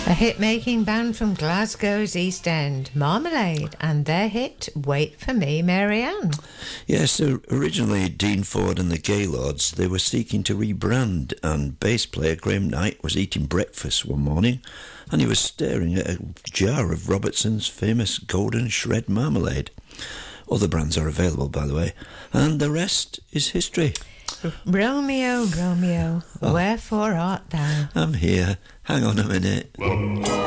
A hit-making band from Glasgow's East End, Marmalade, and their hit, Wait For Me, Marianne. Yes, so originally Dean Ford and the Gaylords, they were seeking to rebrand, and bass player Graham Knight was eating breakfast one morning and he was staring at a jar of Robertson's famous Golden Shred Marmalade. Other brands are available, by the way, and the rest is history. Romeo, Romeo, wherefore art thou? I'm here. Hang on a minute.